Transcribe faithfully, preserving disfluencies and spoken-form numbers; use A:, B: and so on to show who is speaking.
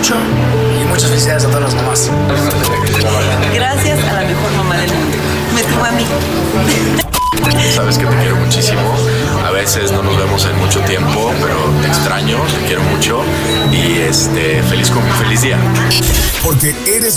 A: mucho y muchas felicidades a todas las mamás.
B: Gracias a la mejor mamá del mundo. Me tuvo a mí.
C: Sabes que te quiero muchísimo. A veces no nos vemos en mucho tiempo, pero te extraño, te quiero mucho y este feliz, feliz día.
D: Porque eres